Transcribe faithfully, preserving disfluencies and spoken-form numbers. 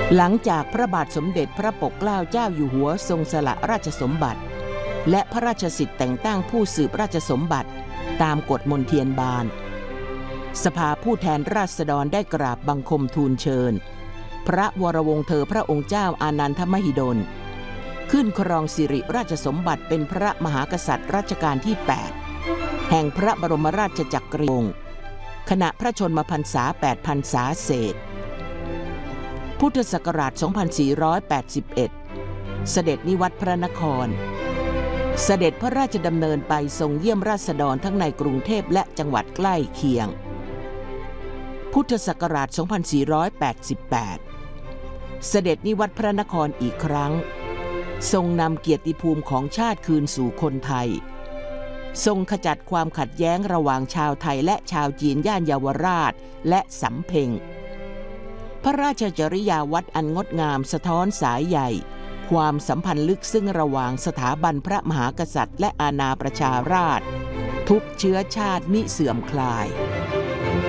หลังจากพระบาทสมเด็จพระปกเกล้าเจ้าอยู่หัวทรงสละราชสมบัติและพระราชสิทธิ์แต่งตั้งผู้สืบราชสมบัติตามกฎมนเทียนบานสภาผู้แทนราษฎรได้กราบบังคมทูลเชิญพระวรวงศ์เธอพระองค์เจ้าอานันทมหิดลขึ้นครองสิริราชสมบัติเป็นพระมหากษัตริย์รัชกาลที่แปดแห่งพระบรมราชจักรีวงศ์ขณะพระชนมพรรษาแปดพรรษาเศษพุทธศักราช สองพันสี่ร้อยแปดสิบเอ็ด เสด็จนิวัตรพระนครเสด็จพระราชดำเนินไปทรงเยี่ยมราษฎรทั้งในกรุงเทพและจังหวัดใกล้เคียงพุทธศักราช สองพันสี่ร้อยแปดสิบแปด เสด็จนิวัตรพระนครอีกครั้งทรงนำเกียรติภูมิของชาติคืนสู่คนไทยทรงขจัดความขัดแย้งระหว่างชาวไทยและชาวจีนย่านเยาวราชและสำเพ็งพระราชจริยาวัดอันงดงามสะท้อนสายใหญ่ความสัมพันธ์ลึกซึ้งระหว่างสถาบันพระมหากษัตริย์และอาณาประชาราษฎร์ทุกเชื้อชาติมิเสื่อมคลาย